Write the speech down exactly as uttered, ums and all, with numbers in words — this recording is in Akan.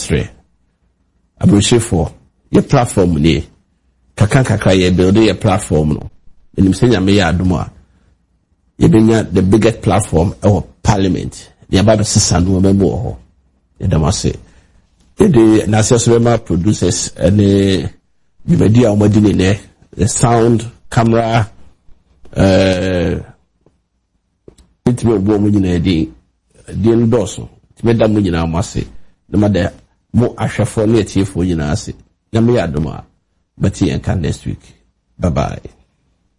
Mestre. Abushefo, your platform ni. Kakan kakra ye build your platform no. And you say me ya aduma. You been the biggest platform of parliament. You about sister no member ho. You don't say. The national producers and the media omodini ne the sound camera uh it me bo mu nyina di di ndoso it me da mu nyina amase na ma da mo ahwefo na etiefo nyina ase na me ya adoma but here can next week. Bye bye.